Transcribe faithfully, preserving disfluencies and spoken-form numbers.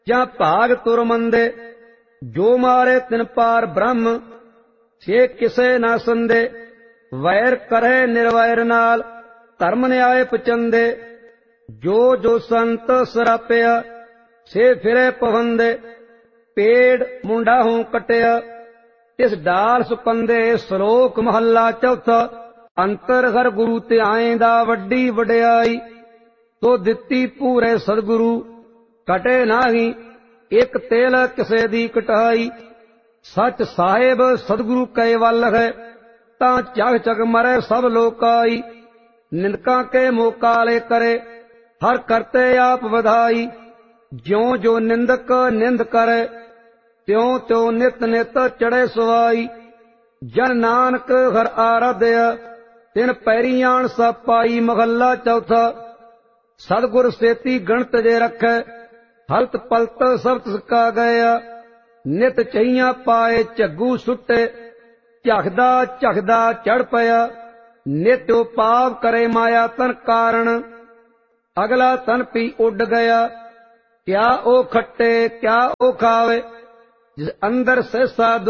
ਜਾਂ ਭਾਗ ਤੁਰ ਮੰਦੇ। ਜੋ ਮਾਰੇ ਤਿਨ ਪਾਰ ਬ੍ਰਹਮ, ਸੇ ਕਿਸੇ ਨਾ ਸੰਦੇ। ਵੈਰ ਕਰੇ ਨਿਰਵੈਰ ਨਾਲ, ਧਰਮ ਨਿਆਏ ਪਚੰਦੇ। ਜੋ ਜੋ ਸੰਤ ਸਰਾਪਿਆ, ਸੇ ਫਿਰੇ ਪਵੰਦੇ। ਪੇੜ ਮੁੰਡਾ ਹੂੰ ਕਟਿਆ, ਤਿਸ ਡਾਲ ਸੁਕੰਦੇ। ਸ਼ਲੋਕ ਮਹੱਲਾ ਚੌਥਾ। ਅੰਤਰ ਹਰ ਗੁਰੂ ਧਿਆਏਂਦਾ, ਵੱਡੀ ਵਡਿਆਈ ਤੋ ਦਿੱਤੀ ਪੂਰੇ ਸਤਿਗੁਰੂ। ਕਟੇ ਨਾਹੀ ਇੱਕ ਤੇਲ ਕਿਸੇ ਦੀ ਕਟਾਈ। ਸੱਚ ਸਾਹਿਬ ਸਤਿਗੁਰੂ ਕੈ ਵੱਲ ਹੈ, ਤਾਂ ਝਗ ਝਗ ਮਰੈ ਸਭ ਲੋਕਾਈ। ਨਿੰਦਕਾਂ ਕੇ ਮੋਕਾਲੇ ਕਰੇ, ਹਰ ਕਰਤੇ ਆਪ ਵਧਾਈ। ਜਿਉ ਜੋ ਨਿੰਦਕ ਨਿੰਦ ਕਰੇ, ਤਿਉ ਤਿਉ ਨਿਤ ਨਿਤ ਚੜੇ ਸਵਾਈ। ਜਨ ਨਾਨਕ ਹਰ ਆਰਾਧਿਆ, ਤਿਨ ਪੈਰੀ ਆਣ ਸਭ ਪਾਈ। ਮਹੱਲਾ ਚੌਥਾ। ਸਤਿਗੁਰ ਸੇਤੀ ਗਣਤ ਜੇ ਰਖੈ, ਹਲਤ ਪਲਤ ਸਭ ਤਿਸ ਕਾ ਗਇਆ। ਨਿਤ ਚਹੀਆਂ ਪਾਏ ਝੱਗੂ ਸੁੱਟੇ, ਝਖਦਾ ਝਖਦਾ ਚੜ ਪਿਆ। ਨਿਤ ਉਹ ਪਾਪ ਕਰੇ ਮਾਇਆ ਤਨ ਕਾਰਣ, ਅਗਲਾ ਤਨ ਪੀ ਉੱਡ ਗਿਆ। ਕਿਆ ਉਹ ਖੱਟੇ ਕਿਆ ਉਹ ਖਾਵੇ, ਜਿਸ ਅੰਦਰ ਸਹਿਸਾ